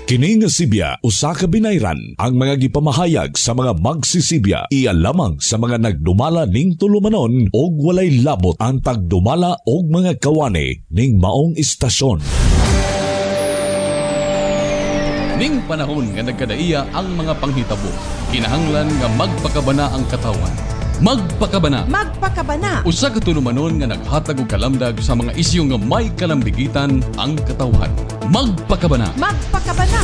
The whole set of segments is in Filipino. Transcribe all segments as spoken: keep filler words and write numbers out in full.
Kini nga Sibya usa ka binayran ang mga gipamahayag sa mga magsisibya iya lamang sa mga nagdumala ning tulumanon og walay labot ang tagdumala og mga kawani ning maong istasyon. Ning panahon nga nagkadaiya ang mga panghitabo, kinahanglan nga magpakabana ang katawan. Magpakabana. Magpakabana. Usa ka tulumanon nga naghatag og kalamdag sa mga isyu nga may kalambigitan ang katawhan. Magpakabana. Magpakabana.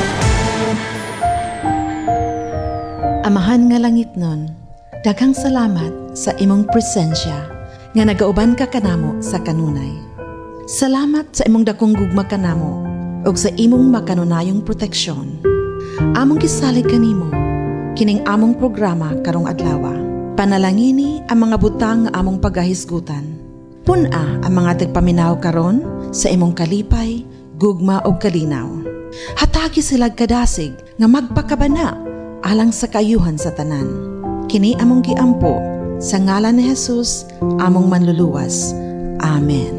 Amahan nga langit nun, daghang salamat sa imong presensya nga nagauban ka kanamo sa kanunay. Salamat sa imong dakong gugma kanamo ug sa imong makanunayong proteksyon. Among gisalig kanimo kining among programa karong adlaw. Panalangini ang mga butang nga among pagahisgutan. Puna ang mga tagpaminaw karon sa imong kalipay, gugma o kalinaw. Hatagi silag kadasig nga magpakabana alang sa kayuhan sa tanan. Kini among giampo sa ngalan ni Jesus, among manluluwas. Amen.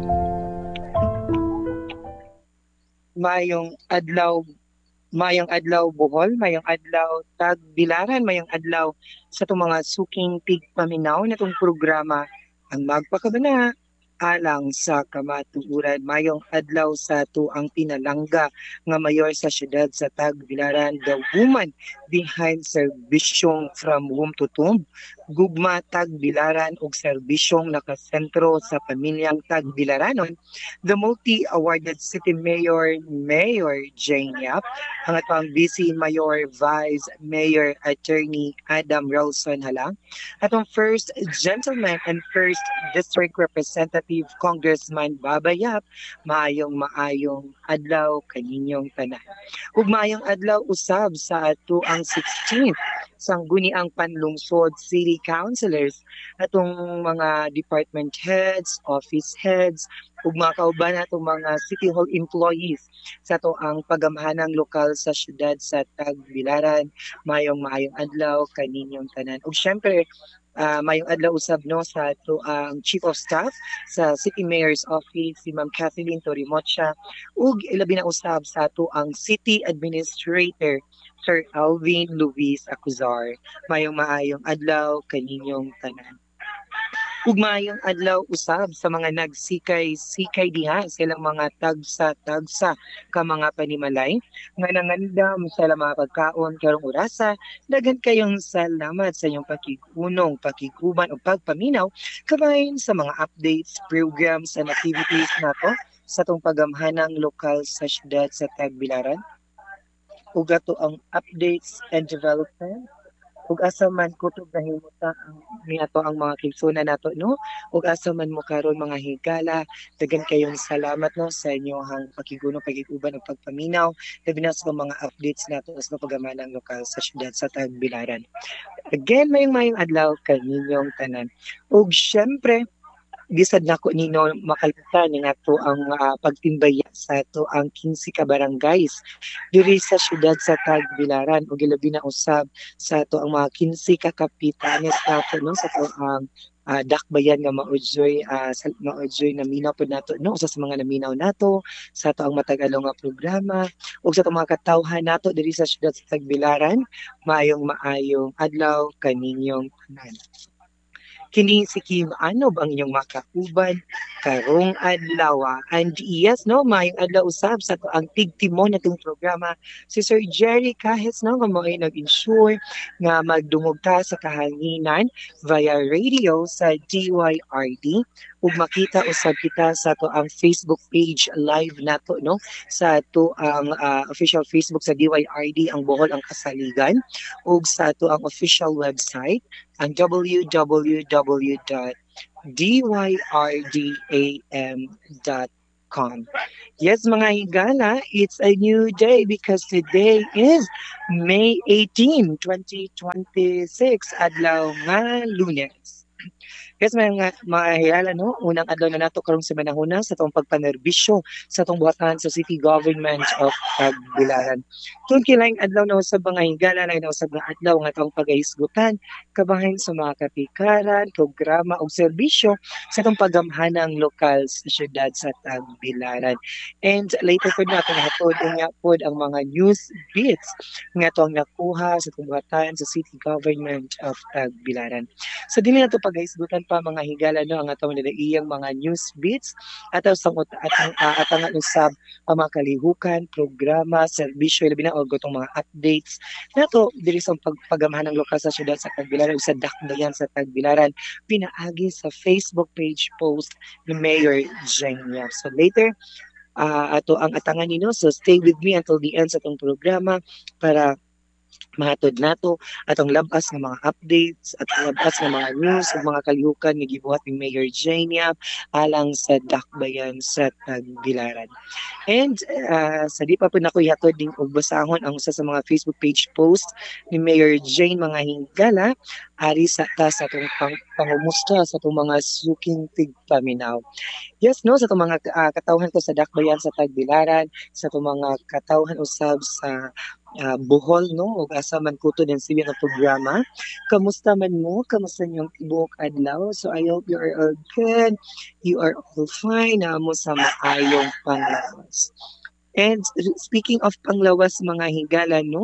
Mayong adlaw Mayong adlaw Bohol, mayong adlaw Tagbilaran, mayong adlaw sa itong mga suking tigpaminaw na itong programa ang Magpakabana alang sa kamatuuran. Mayong adlaw sa ito ang pinalangga nga mayor sa siyudad sa Tagbilaran, the woman behind serbisyong from womb to tomb. Gugma Tagbilaran og serbisyong nakasentro sa pamilyang Tagbilaranon, the multi-awarded city mayor, Mayor Jane Yap, ang atong Vice Mayor, Vice Mayor Attorney Adam Rolson Halang, atong First Gentleman and First District Representative Congressman Baba Yap. Maayong maayong adlaw kaninyong tanan. Ug maayong adlaw usab sa ato ang sixteenth sangguniang panlungsod city councilors, atong mga department heads, office heads, ug mga kauban atong mga city hall employees sa to ang pagamahanang lokal sa syudad sa Tagbilaran. Mayong maayong adlaw kaninyong tanan. Ug syempre Uh, mayong adlaw usab no sa to ang Chief of Staff sa City Mayor's Office, si Ma'am Kathleen Torimocha, ug ilabi na usab sa to ang City Administrator Sir Alvin Luis Acuzar. Mayong maayong adlaw kaninyong tanan. Ug maayong adlaw usab sa mga nagsikay-sikay diha sa ilang mga tagsa-tagsa ka mga panimalay nga nangandam sa ilang mga pagkaon karong orasa. Daghan kayong salamat sa inyong pakigunong, pakiguban ug pagpaminaw kabahin sa mga updates, programs and activities nato sa tong pagamhanang lokal sa siyudad sa Tagbilaran. Ug ato ang updates and development ug asa man kutob nahimuta ang niato ang mga kilsuna nato no, ug asa man mo karon mga higala. Daghan kayong salamat no sa inyong pakiguno, pagiguban ug pagpaminaw labi na sa mga updates nato sa pagamanang lokal sa siyudad sa Tagbilaran. Again, mayong mayong adlaw kaninyong tanan. Ug syempre bisad nako nino makalimutan nga to ang uh, pagtimbaya sa to ang quince ka barangays diri sa siyudad sa Tagbilaran ug ilabi na usab sa to ang mga quince ka kapitanes nato no sa to ang uh, dakbayan nga maudyoy uh, sa maudyoy na minaw pud nato no usa sa mga naminaw nato sa to ang matag-along nga programa ug sa to mga katawhan nato diri sa siyudad sa Tagbilaran. Maayong maayong adlaw kaninyong tanan. Kini si Kim Anob ang inyong makauban karong adlaw. And yes, no, mayong adlaw usab sa to ang tigtimon natong programa si Sir Jerry Kahits no nga mo ay nag-ensure nga magdungog ta sa kahanginan via radio sa D Y R D ug makita usab kita sa to ang Facebook page live nato no sa to ang uh, official Facebook sa D Y R D ang Bohol ang Kasaligan ug sa to ang official website ang w w w dot d y r d a m dot com. Yes mga higala, it's a new day because today is May eighteenth, twenty twenty-six, adlaw nga Lunes. Yes, mga mahihala no, unang adlaw na nato karong semanahuna sa tong pagpanerbisyo sa tong buhatan sa City Government of Tagbilaran. Kung kilaing adlaw na usab mga higala na usab nga adlaw nga tong pagahisgutan kabahin sa mga kapikaran, programa ug serbisyo sa tong pagamhanang lokal sa syudad sa Tagbilaran. And later po natin hatod nga pod ang mga news beats nga tong nakuha sa tong buhatan sa City Government of Tagbilaran. So dili na to pagahisgutan pa mga higala no ang atong nilaiyang mga news beats at sa atang uh, atang usab ang mga kalihukan, programa, serbisyo labi na og gotong mga updates nato diri sa pag pagamhanang lokal sa syudad sa Tagbilaran ug sa dakbayan sa Tagbilaran pinaagi sa Facebook page post ni Mayor Jenia. So later uh, ato ang atangan nino, so stay with me until the end sa tong programa para mahatod nato atong labas nga mga updates at labas nga mga news ug mga kalihukan nga gibuhat ni Mayor Jania alang sa dakbayan sa Tagbilaran. And uh, sa di pa po nako ihatod ding og basahon ang usa sa mga Facebook page post ni Mayor Jane mga hingala ari sa ta sa atong pang, pangumusta sa atong mga suking tigpaminaw. Yes, no, sa itong mga uh, katawhan ko sa dakbayan sa Tagbilaran, sa itong mga katawhan usab sa uh, Bohol, no, ug asa man kuto din siya ng programa. Kamusta man mo? Kamusta niyong tibuok adlaw? So I hope you are all good. You are all fine. Na mo sa maayong panglawas. And speaking of panglawas mga higala, no,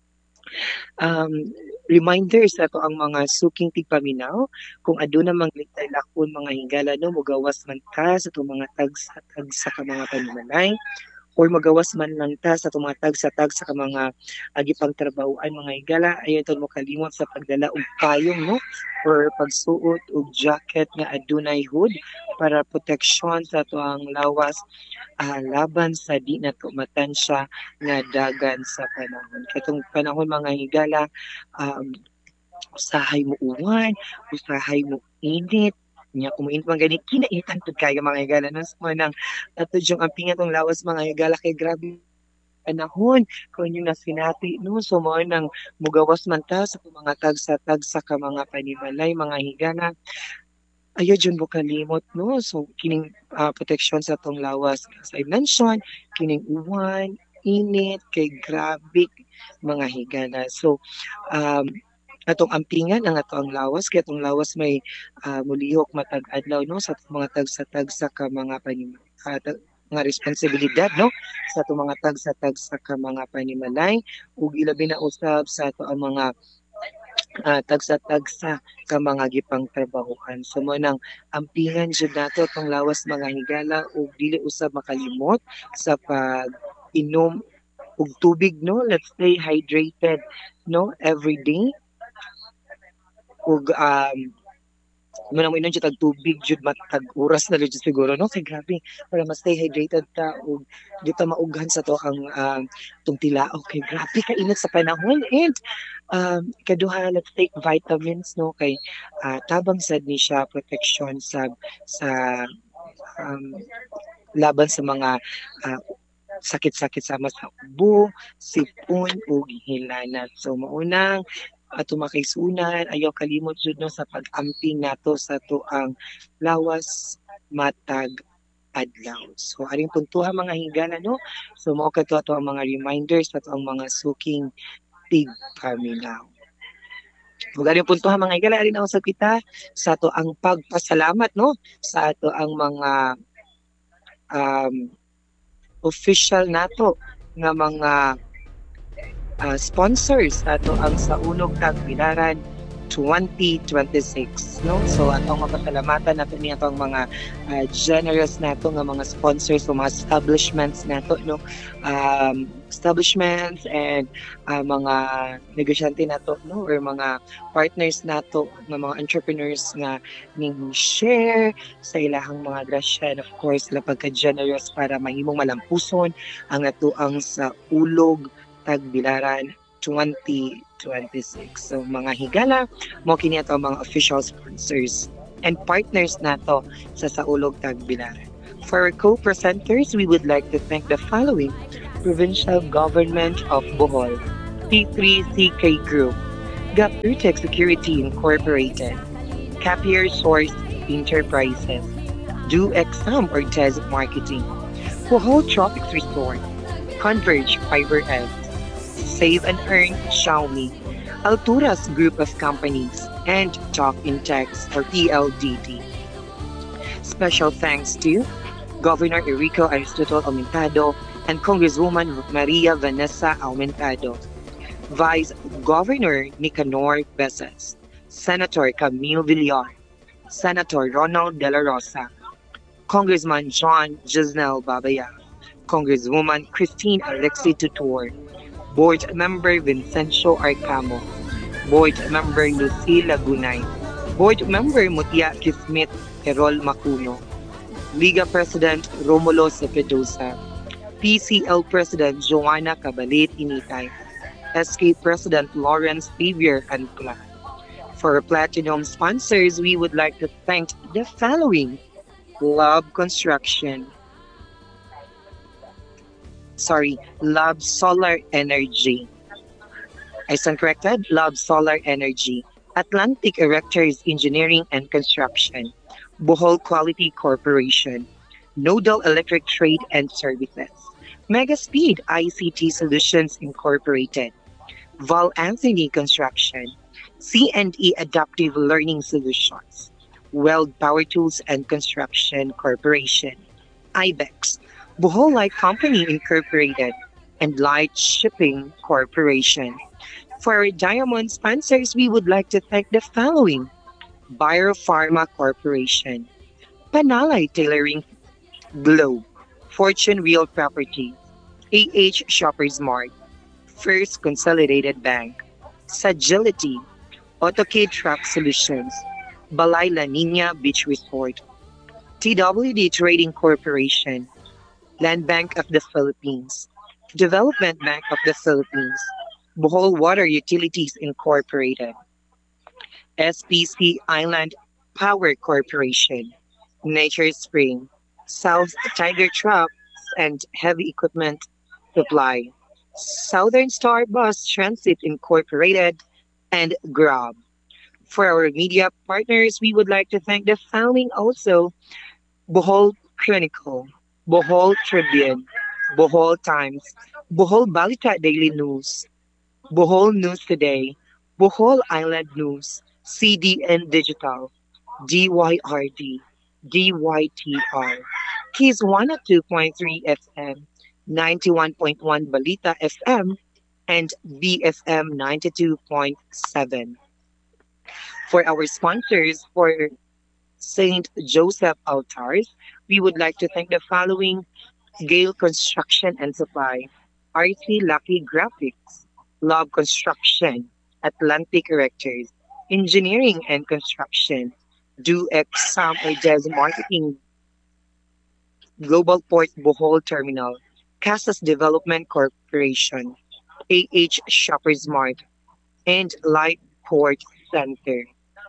um, reminders ato ang mga suking tigpaminaw kung aduna mang litay lakon mga higala no mugawas man ta sa itong mga tagsa tagsa ka mga panimalay or magawas man lang ta sa itong mga tagsa tagsa ka mga agipang trabahoan mga higala ayon mo kalimot sa pagdala og payong no or pagsuot og jacket nga adunay hood para proteksyon sa ato ang lawas uh, laban sa di na matansya nga dagan sa panahon. Katong panahon mga higala, um, usahay mo uwan, usahay mo init, nya kumuin pang gani kinaitan pud kaya mga higala no sa manang ato yung amping atong lawas mga higala kay grabe panahon kung yung nasinati no so mo nang mugawas man ta sa mga tagsa-tagsa ka mga panimalay mga higala ayo jud mo kalimot no so kining uh, proteksyon sa tong lawas as I mentioned kining uwan init kay grabe mga higala so um atong ampingan ang ato ang lawas kay atong lawas may uh, mulihok matag adlaw no sa mga tagsa-tagsa ka mga panim uh, mga responsibilidad no sa atong mga tagsa-tagsa ka mga panimalay ug ilabi na usab sa ato ang mga uh, tagsa-tagsa ka mga gipang trabahoan. So mo nang ampingan jud nato tong lawas mga higala ug dili usab makalimot sa pag inom og tubig no. Let's stay hydrated no every day. Ug um mo nang inom jud tag tubig jud matag oras na jud siguro no kay grabe para ma stay hydrated ta ug di ta maughan sa to ang um, tong tilaok kay grabe ka init sa panahon and um kaduha let's take vitamins no kay uh, tabang sad ni siya protection sa sa um, laban sa mga uh, sakit-sakit sama sa ubo, sipon ug hinana. So maunang ato makaisunan ayaw kalimot jud no sa pag-amping nato sa to ang lawas matag adlaw. So aring puntuha mga higala no. So mao kadto ato ang mga reminders ato ang mga suking tigpaminaw. Ug aring puntuha mga higala aring usab kita sa ato ang pagpasalamat no sa ato ang mga um official nato nga mga uh, sponsors ato ang sa Unog Tagbilaran twenty twenty-six no so atong mapasalamatan nato niya atong mga uh, generous nato nga mga sponsors o mga establishments nato no um, establishments and uh, mga negosyante nato no or mga partners nato nga mga entrepreneurs nga ning share sa ilahang mga grasya and of course sila pagka generous para mahimong malampuson ang ato ang sa Ulog Tagbilaran twenty twenty-six. So mga higala, mo kini ato mga official sponsors and partners nato sa Saulog Tagbilaran. For our co-presenters, we would like to thank the following: Provincial Government of Bohol, T three C K Group, Gapurtec Security Incorporated, Capier Source Enterprises, Do Exam or Desert Marketing, Bohol Tropics Resort, Converge Fiber X, Save and Earn Xiaomi, Alturas Group of Companies, and Talk in Text or P L D T. Special thanks to Governor Enrico Aristotle Aumentado and Congresswoman Maria Vanessa Aumentado, Vice Governor Nicanor Besas, Senator Camille Villar, Senator Ronald De La Rosa, Congressman John Gisnel Babaya, Congresswoman Christine Alexi Tutor, Board Member Vincencio Arcamo, Board Member Lucy Lagunay, Board Member Mutia Kismit Erol Macuno, Liga President Romulo Cepedosa, P C L President Joanna Cabalit Initay, S K President Lawrence Xavier Ancla. For Platinum sponsors, we would like to thank the following: Love Construction, sorry, Love Solar Energy. I stand corrected, Love Solar Energy, Atlantic Erectors Engineering and Construction, Bohol Quality Corporation, Nodal Electric Trade and Services, Mega Speed I C T Solutions Incorporated, Val Anthony Construction, C and E Adaptive Learning Solutions, Weld Power Tools and Construction Corporation, IBEX, Bohol Light Company Incorporated, and Light Shipping Corporation. For our diamond sponsors, we would like to thank the following: Biopharma Corporation, Panalay Tailoring Globe, Fortune Real Property, A H Shoppers Mart, First Consolidated Bank, Sagility, AutoCade Truck Solutions, Balay La Nina Beach Resort, T W D Trading Corporation, Land Bank of the Philippines, Development Bank of the Philippines, Bohol Water Utilities Incorporated, S P C Island Power Corporation, Nature Spring, South Tiger Trucks and Heavy Equipment Supply, Southern Star Bus Transit Incorporated, and Grab. For our media partners, we would like to thank the following also: Bohol Chronicle, Bohol Tribune, Bohol Times, Bohol Balita Daily News, Bohol News Today, Bohol Island News, C D N Digital, D Y R D, D Y T R, Keys one oh two point three F M, ninety-one point one Balita F M, and B F M ninety-two point seven. For our sponsors for Saint Joseph Altars, we would like to thank the following: Gale Construction and Supply, R C Lucky Graphics, Love Construction, Atlantic Erectors, Engineering and Construction, Do Exam or Des Marketing, Global Port Bohol Terminal, Casas Development Corporation, A H Shoppers Mart, and Light Port Center.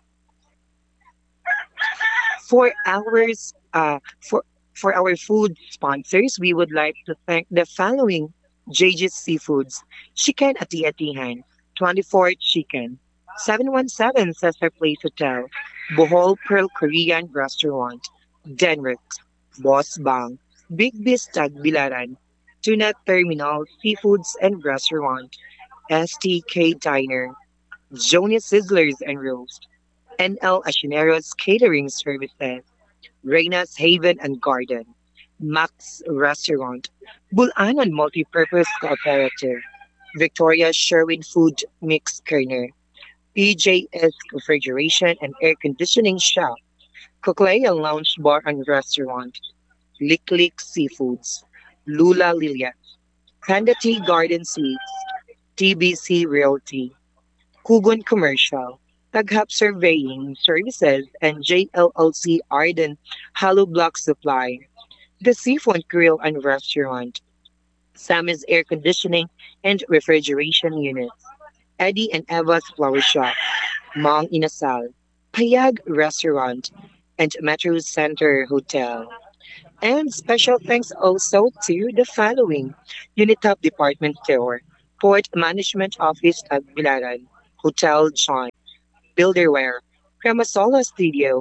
For ours, uh, for for our food sponsors, we would like to thank the following: J G's Seafoods, Chicken Ati Atihan, twenty-four Chicken, seven one seven Cesar Place Hotel, Bohol Pearl Korean Restaurant, Denrix, Boss Bang, Big Biz Tagbilaran, Tuna Terminal Seafoods and Restaurant, S T K Diner, Joni Sizzlers and Roast, N L Asineros Catering Services, Reyna's Haven and Garden, Max Restaurant, Bulanan Multipurpose Cooperative, Victoria Sherwin Food Mix Kerner, P J S Refrigeration and Air Conditioning Shop, Coklaya Lounge Bar and Restaurant, Lick Lick Seafoods, Lula Liliat, Panda Tea Garden Suites, T B C Realty, Kugon Commercial, Taghap Surveying Services, and J L L C Arden Hollow Block Supply, The Seafront Grill and Restaurant, Sammy's Air Conditioning and Refrigeration Units, Eddie and Eva's Flower Shop, Mang Inasal, Payag Restaurant, and Metro Center Hotel. And special thanks also to the following: Unitop Department Store, Port Management Office Tagbilaran, Hotel John, Builderware, Cremasola Studio,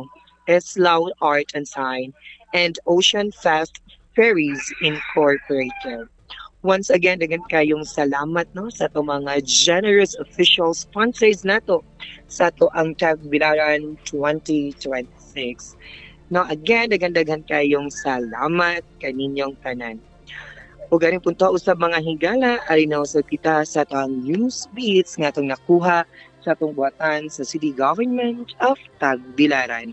Eslao Art and Sign, and Ocean Fast Ferries Incorporated. Once again, dagan kayong salamat no sa to mga generous official sponsors nato sa to ang Tagbilaran twenty twenty-six. No, again, dagan-dagan kayong salamat kaninyong tanan. O ganing punto usab mga higala, alinaw sa kita sa tang news beats nga itong nakuha sa itong buhatan sa City Government of Tagbilaran.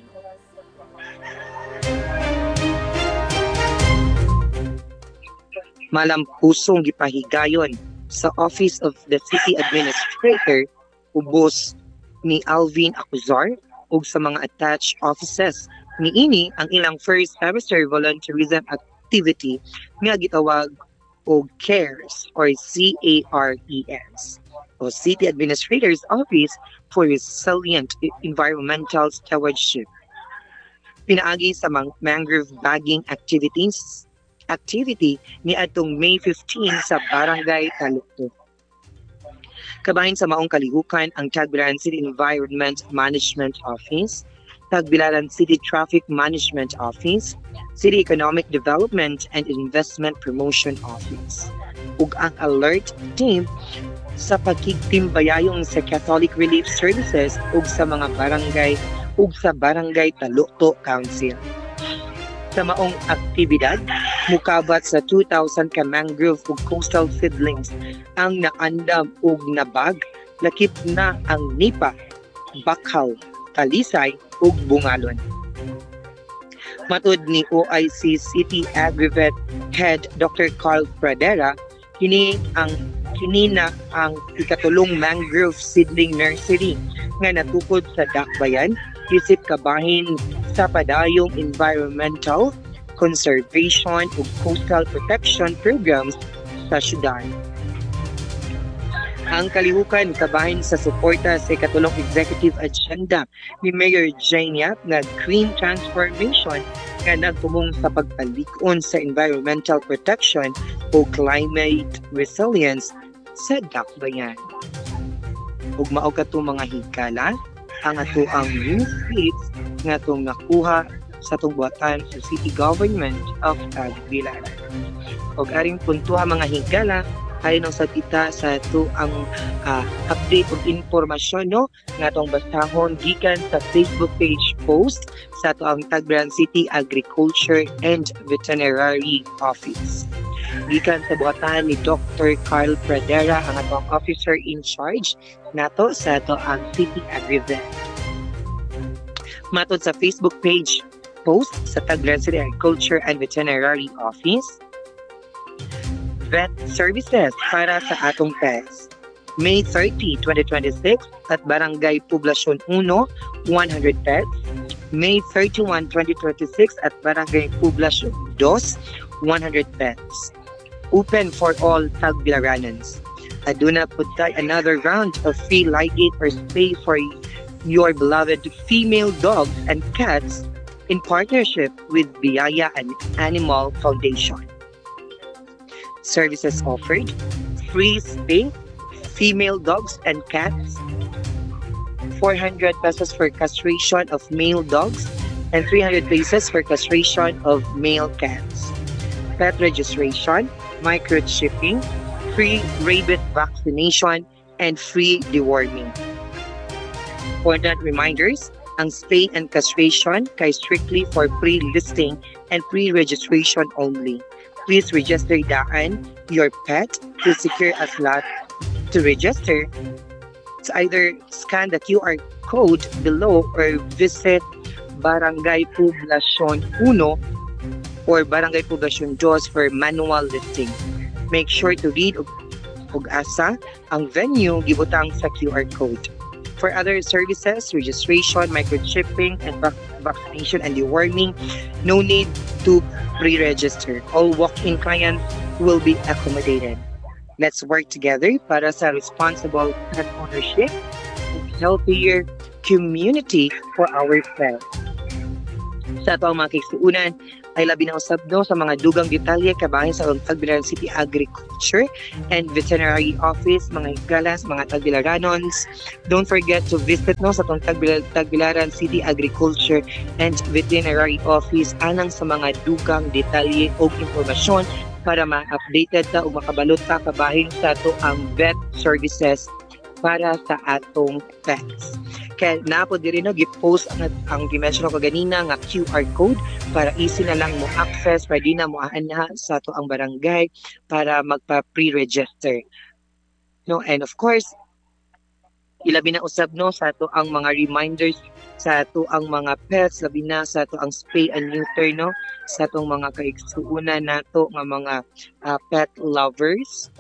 Malampusong gipahigayon sa Office of the City Administrator ubos ni Alvin Acuzar ug sa mga attached offices niini ang ilang first semester volunteerism activity nga gitawag og CARES or C A R E S o City Administrator's Office for Resilient Environmental Stewardship. Pinaagi sa mga mangrove bagging activities activity ni atong May fifteenth sa Barangay Talukto. Kabahin sa maong kalihukan ang Tagbilaran City Environment Management Office, Tagbilaran City Traffic Management Office, City Economic Development and Investment Promotion Office, ug ang alert team sa pagkigtimbayayong sa Catholic Relief Services ug sa mga barangay ug sa Barangay Talukto Council. Sa maong aktibidad, mukabat sa two thousand ka mangrove ug coastal seedlings ang naandam ug nabag, lakip na ang nipa, bakhaw, talisay ug bungalon. Matud ni O I C City Agrivet Head Doctor Carl Pradera, kini ang kini na ang ikatulong mangrove seedling nursery nga natukod sa Dakbayan isip kabahin sa padayong environmental, conservation ug coastal protection programs sa syudad. Ang kalihukan kabahin sa suporta sa ikatulong executive agenda ni Mayor Jane Yap nga green transformation nga nagtumong sa pagpalikon sa environmental protection o climate resilience sa Dakbayan. Ug mao kato mga higala ang ato ang news feeds nga itong nakuha sa itong buhatan sa City Government of Tagbilaran. O aring puntuha mga higala, ayon sa kita sa ito ang uh, update o informasyon no, nga itong basahon gikan sa Facebook page post sa ito ang Tagbilaran City Agriculture and Veterinary Office. Gikan sa buhatan ni Doctor Carl Pradera, ang atong officer in charge nato sa ito ang City Agrivet. Matod sa Facebook page post sa Tagbilaran City Agriculture and Veterinary Office, vet services para sa atong pets. May thirtieth, twenty twenty-six at Barangay Poblacion one, one hundred pets. May thirty-first, twenty twenty-six at Barangay Poblacion two, one hundred pets. Open for all Tagbilaranans. Aduna pud tay another round of free ligate or spay for your beloved female dogs and cats in partnership with Biyaya and Animal Foundation. Services offered: free spay, female dogs and cats, four hundred pesos for castration of male dogs, and three hundred pesos for castration of male cats. Pet registration, microchipping, free rabies vaccination, and free deworming. Important reminders: ang spay and castration kay strictly for pre-listing and pre-registration only. Please register daan your pet to secure a slot to register. It's either scan the Q R code below or visit Barangay Poblacion one or Barangay Poblacion two for manual listing. Make sure to read ug asa ang venue gibutang sa Q R code. For other services, registration, microchipping, and vac- vaccination and deworming, no need to pre-register. All walk-in clients will be accommodated. Let's work together para sa responsible pet ownership and healthier community for our pets. Sa ito ang mga kaisuunan, ay labi na usab no sa mga dugang detalye kabahin sa Tagbilaran City Agriculture and Veterinary Office, mga higala sa mga Tagbilaranons. Don't forget to visit no sa tong Tagbil- Tagbilaran City Agriculture and Veterinary Office anang sa mga dugang detalye o impormasyon para ma-updated ta o makabalot ta kabahin sa to ang vet services para sa atong pets. Kaya napo diri no gi-post ang ang dimension ko ganina nga Q R code para easy na lang mo access, pwede na mo aanha sa to ang barangay para magpa pre-register. No, and of course ilabi na usab no sa to ang mga reminders sa to ang mga pets, labi na sa to ang spay and neuter no sa tong mga kaigsuonan nato nga mga uh, pet lovers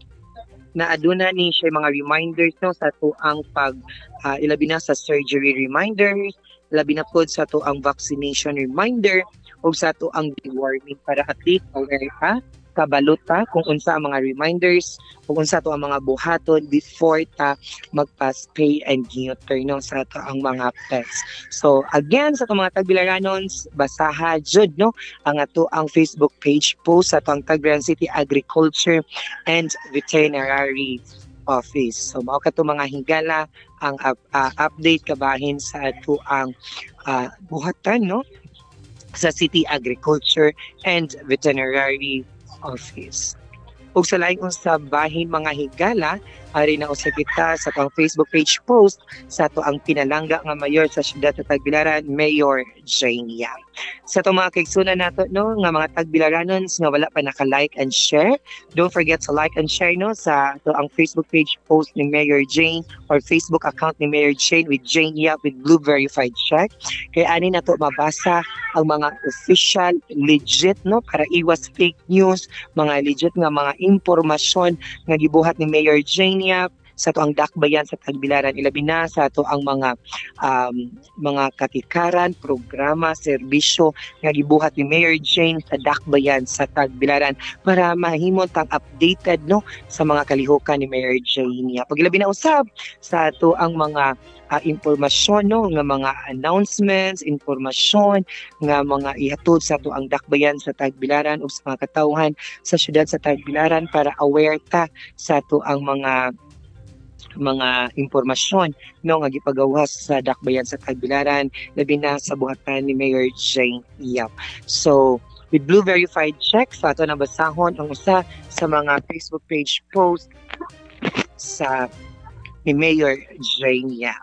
na aduna ni siya mga reminders no sa to ang pag uh, ilabi na sa surgery reminders, labi na pod sa to ang vaccination reminder o sa to ang deworming para at least aware ka kabalot ta kung unsa ang mga reminders, kung unsa to ang mga buhaton before ta magpa-spay and neuter no sa to ang mga pets. So again sa to mga Tagbilaranons, basaha jud no ang ato ang Facebook page post sa to ang Tagbilaran City Agriculture and Veterinary Office. So mao ka to mga higala ang uh, uh, update kabahin sa ato ang uh, buhatan no sa City Agriculture and Veterinary Office. Ug sa laing sa bahin mga higala, ari na usa kita sa pang Facebook page post sa to ang pinalangga nga mayor sa siyudad sa Tagbilaran, Mayor Jane Yap. Sa to mga kaigsunan nato no nga mga Tagbilaranons nga wala pa naka-like and share, don't forget to like and share no sa to ang Facebook page post ni Mayor Jane or Facebook account ni Mayor Jane with Jane Yap with Blue Verified Check. Kaya ani na to mabasa ang mga official, legit no para iwas fake news, mga legit nga mga impormasyon nga gibuhat ni Mayor Jane Yap sa to ang dakbayan sa Tagbilaran, ilabi na sa to ang mga um, mga katikaran, programa, serbisyo nga gibuhat ni Mayor Jane sa dakbayan sa Tagbilaran para mahimong tang updated no sa mga kalihukan ni Mayor Jane Yap. Pag ilabi na usab sa to ang mga uh, impormasyon no nga mga announcements, impormasyon nga mga ihatod sa to ang dakbayan sa Tagbilaran o sa mga katawhan sa syudad sa Tagbilaran para aware ta sa to ang mga mga impormasyon no nga gipagawas sa dakbayan sa Tagbilaran labi na sa buhatan ni Mayor Jane Yap. So with Blue Verified Check sa ato nabasahon ang usa sa mga Facebook page post sa ni Mayor Jane Yap.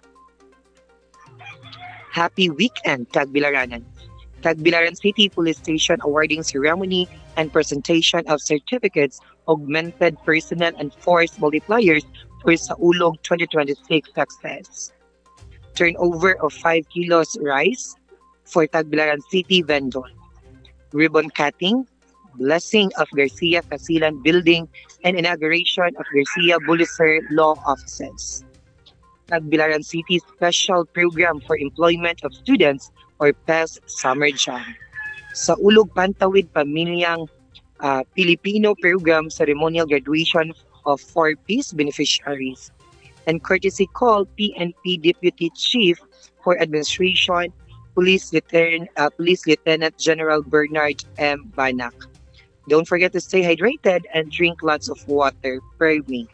Happy weekend, Tagbilaranan. Tagbilaran City Police Station awarding ceremony and presentation of certificates, augmented personnel and force multipliers for sa Ulog twenty twenty-six success. Turnover of five kilos rice for Tagbilaran City vendor. Ribbon cutting, blessing of Garcia Casilan building, and inauguration of Garcia Buliser Law Offices. Tagbilaran City Special Program for Employment of Students or P E S Summer Jam. Sa Ulog Pantawid Pamilyang uh, Filipino Program Ceremonial Graduation of four Ps beneficiaries. And courtesy call P N P Deputy Chief for Administration, Police Lieutenant, uh, Police Lieutenant General Bernard M. Banak. Don't forget to stay hydrated and drink lots of water per me.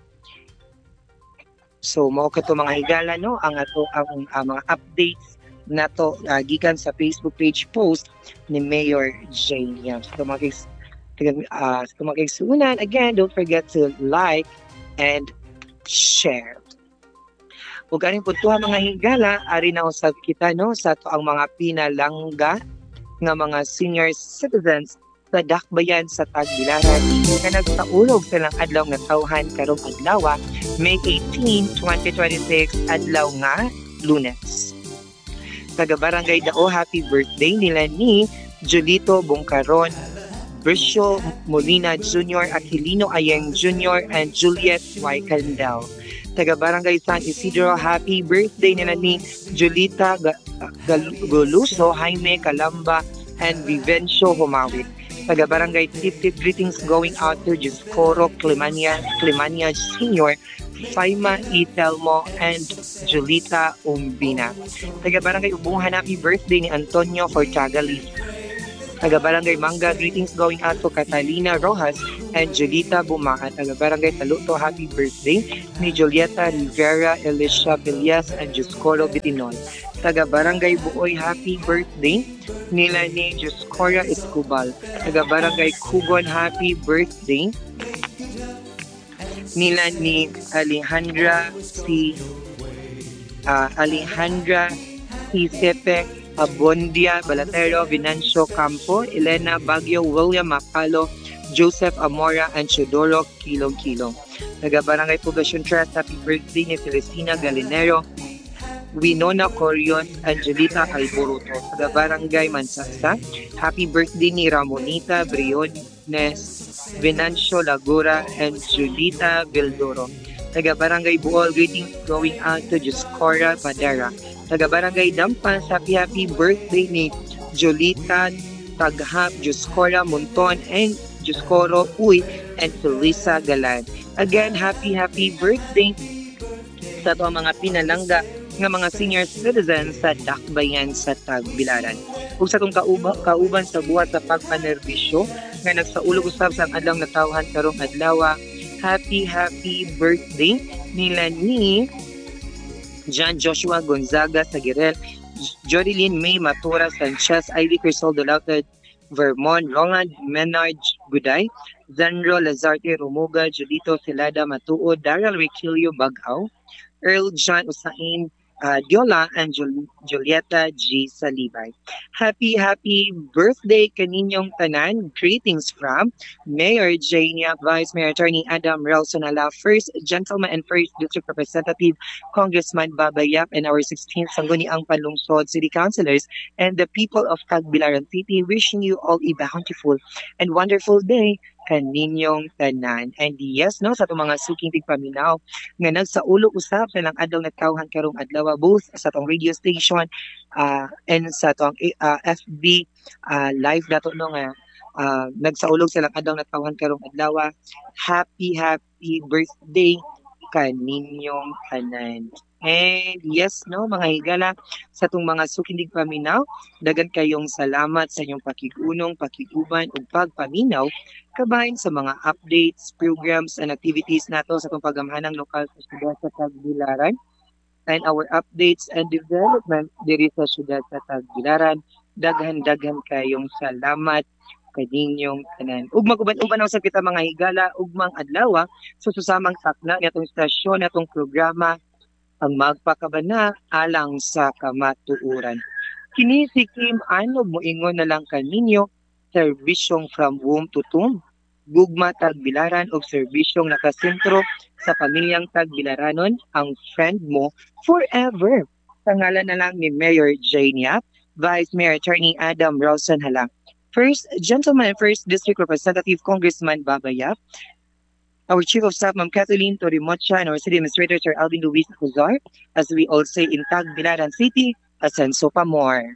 So mao kato mga higala no ang ato ang uh, mga updates nato uh, gikan sa Facebook page post ni Mayor Jane Yap. So mga uh, so mga kaigsunan, again, don't forget to like and share. Ug aning puntuhan mga higala ari na usab kita no sa to ang mga pinalangga nga mga senior citizens sa dakbayan sa Tagbilaran nga nagsaulog silang adlaw nga tawhan karong adlaw May eighteenth, twenty twenty-six adlaw nga Lunes. Taga Barangay Dao, happy birthday nila ni Julito Bongcaron, Bercio Molina Junior, Aquilino Ayeng Junior, and Juliet Y. Candel. Taga Barangay San Isidro, happy birthday nila ni Julita Goluso, Jaime Calamba, and Vivencio Humawit. Taga Barangay Tip-Tip, greetings going out to Giscoro Clemania, Clemania Senior, Faima Itelmo, and Julita Umbina. Taga Barangay Ubungan, happy birthday ni Antonio Fortagali. Taga Barangay Manga, greetings going out to Catalina Rojas and Julita Bumaan. Taga Barangay Taluto, happy birthday ni Julieta Rivera, Elisha Villas, and Juscoro Bitinol. Taga Barangay Buoy, happy birthday nila ni Juscora Escobal. Taga Barangay Kugon, happy birthday nila ni Alejandra si uh, Alejandra si Sepe Abondia, Balatero, Venancio Campo, Elena Baguio, William Mapalo, Joseph Amora, and Chodoro Kilong-Kilong. Taga Barangay Poblacion Trust, happy birthday ni Celestina Galinero, Winona Corion, Angelita Alboroto. Taga Barangay Mansasa, happy birthday ni Ramonita Briones, Venancio Lagura, and Julita Vildoro. Taga Barangay Buol, greetings going out to Juscora Padera. Taga Barangay Dampan, happy happy birthday ni Jolita Taghap, Juscora Monton, and Juscoro Uy, and Teresa Galan. Again, happy happy birthday sa to mga pinalangga nga mga senior citizens sa Dakbayan sa Tagbilaran. Ug sa tong kauban, kauban sa buhat sa pagpanerbisyo nga nagsaulog usab sa adlaw natawhan karong adlaw, happy happy birthday nila ni John Joshua Gonzaga Sagirel, Jodeline May Matura Sanchez, Ivy Crisol Dolauted Vermont, Roland Menard Guday, Zenro Lazarte Romuga, Julito Celada Matuo, Daryl Riquilio Bagaw, Earl John Usain uh, Diola, and Jul- Julieta G. Salibay. Happy, happy birthday kaninyong tanan. Greetings from Mayor Jania, Vice Mayor Attorney Adam Relsonala, First Gentleman and First District Representative Congressman Babayap, and our sixteenth Sangguniang Panlungsod City Councilors and the people of Tagbilaran City, wishing you all a bountiful and wonderful day kaninyong tanan. And yes, no, sa itong mga suking tigpaminaw nga nagsaulog usap sa lang adlaw natawhan karong adlaw, both sa itong radio station uh, and sa itong uh, F B uh, live dato no nga uh, nagsaulog sa lang adlaw natawhan karong adlaw. Happy happy birthday kaninyong tanan. And yes, no, mga higala, sa itong mga sukindig paminaw, dagan kayong salamat sa inyong pakigunong, pakiguban, ug pagpaminaw, kabahin sa mga updates, programs, and activities nato sa itong pagamhanang lokal sa siyudad sa Tagbilaran, and our updates and development diri sa siyudad sa Tagbilaran. Daghan-daghan kayong salamat kaninyong tanan. Ug maguban-uban sa kita mga higala, ugmang adlaw, so susamang sakna natong istasyon, natong programa, ang magpakabana alang sa kamatuuran. Kini si Kim Anog moingon na lang kaninyo, serbisyong from womb to tomb, gugma Tagbilaran o serbisyong nakasentro sa pamilyang Tagbilaranon, ang friend mo forever. Sa ngalan na lang ni Mayor Jane Yap, Vice Mayor Attorney Adam Rawson Halang, First Gentleman and First District Representative Congressman Baba Yap, our Chief of Staff, Ma'am Kathleen Torimocha, and our City Administrator, Sir Alvin Luis Cuzar, as we all say in Tagbilaran City, Asenso pa more.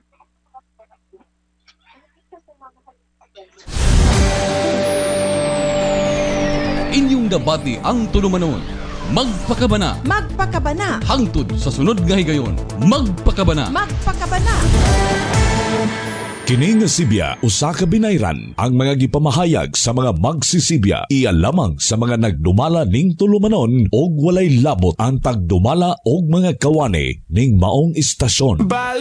Inyong debate ang tulumanon. Magpakabana. Magpakabana. Hangtod sa sunod nga higayon. Magpakabana. Magpakabana. Kini nga Sibya usa ka binayran, ang mga gipamahayag sa mga magsisibya iya lamang sa mga nagdumala ning tulumanon og walay labot ang tagdumala og mga kawani ning maong istasyon.